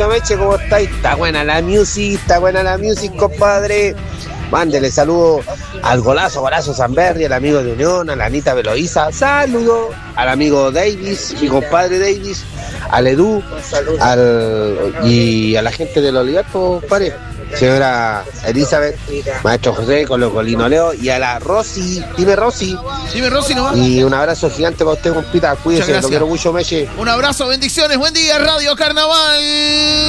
Luchito Meche, ¿cómo estáis? Está buena la music, compadre. Mándele saludos al golazo Sanberry, al amigo de Unión, a la Anita Veloiza, saludo al amigo Davis, mi compadre Davis, al Edu, y a la gente del Olivar, compadre. Señora Elizabeth, maestro José, Colocolino Leo, y a la Rosy, dime Rosy nomás. Y un abrazo gigante para usted, compita, cuídese, lo quiero mucho, Meche. Un abrazo, bendiciones, buen día, Radio Carnaval.